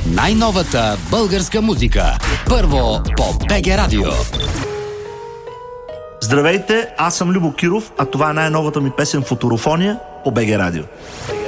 Най-новата българска музика. Първо по БГ Радио. Здравейте, аз съм Любо Киров, а това е най-новата ми песен "Футурофония" по БГ Радио.